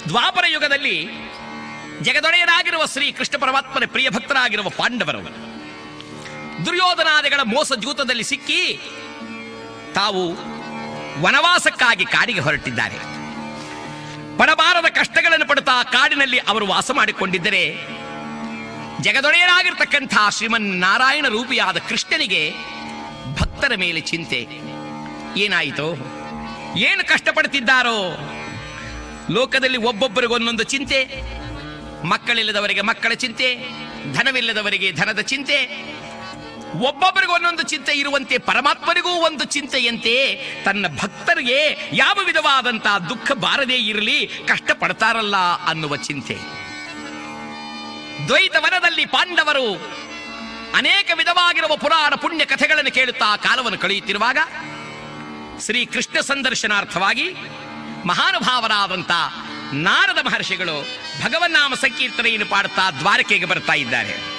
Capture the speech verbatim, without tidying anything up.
ದ್ವಾಪರ ಯುಗದಲ್ಲಿ ಜಗದೊಡೆಯರಾಗಿರುವ ಶ್ರೀ ಕೃಷ್ಣ ಪರಮಾತ್ಮನ ಪ್ರಿಯ ಭಕ್ತರಾಗಿರುವ ಪಾಂಡವರು ದುರ್ಯೋಧನಾದಿಗಳ ಮೋಸ ಜೂತದಲ್ಲಿ ಸಿಕ್ಕಿ ತಾವು ವನವಾಸಕ್ಕಾಗಿ ಕಾಡಿಗೆ ಹೊರಟಿದ್ದಾರೆ. ಪಡಬಾರದ ಕಷ್ಟಗಳನ್ನು ಪಡುತ್ತಾ ಕಾಡಿನಲ್ಲಿ ಅವರು ವಾಸ ಮಾಡಿಕೊಂಡಿದ್ದರೆ ಜಗದೊಡೆಯರಾಗಿರ್ತಕ್ಕಂಥ ಶ್ರೀಮನ್ ನಾರಾಯಣ ರೂಪಿಯಾದ ಕೃಷ್ಣನಿಗೆ ಭಕ್ತರ ಮೇಲೆ ಚಿಂತೆ. ಏನಾಯಿತೋ, ಏನು ಕಷ್ಟಪಡುತ್ತಿದ್ದಾರೋ. ಲೋಕದಲ್ಲಿ ಒಬ್ಬೊಬ್ಬರಿಗೊಂದೊಂದು ಚಿಂತೆ. ಮಕ್ಕಳಿಲ್ಲದವರಿಗೆ ಮಕ್ಕಳ ಚಿಂತೆ, ಧನವಿಲ್ಲದವರಿಗೆ ಧನದ ಚಿಂತೆ. ಒಬ್ಬೊಬ್ಬರಿಗೂ ಒಂದೊಂದು ಚಿಂತೆ ಇರುವಂತೆ ಪರಮಾತ್ಮನಿಗೂ ಒಂದು ಚಿಂತೆಯಂತೆ ತನ್ನ ಭಕ್ತರಿಗೆ ಯಾವ ವಿಧವಾದಂತಹ ದುಃಖ ಬಾರದೇ ಇರಲಿ, ಕಷ್ಟಪಡ್ತಾರಲ್ಲ ಅನ್ನುವ ಚಿಂತೆ. ದ್ವೈತವನದಲ್ಲಿ ಪಾಂಡವರು ಅನೇಕ ವಿಧವಾಗಿರುವ ಪುರಾಣ ಪುಣ್ಯ ಕಥೆಗಳನ್ನು ಕೇಳುತ್ತಾ ಕಾಲವನ್ನು ಕಳೆಯುತ್ತಿರುವಾಗ ಶ್ರೀ ಕೃಷ್ಣ ಸಂದರ್ಶನಾರ್ಥವಾಗಿ ಮಹಾನುಭಾವರಾದಂಥ ನಾರದ ಮಹರ್ಷಿಗಳು ಭಗವನ್ನಾಮ ಸಂಕೀರ್ತನೆಯನ್ನು ಪಾಡುತ್ತಾ ದ್ವಾರಕೆಗೆ ಬರ್ತಾ ಇದ್ದಾರೆ.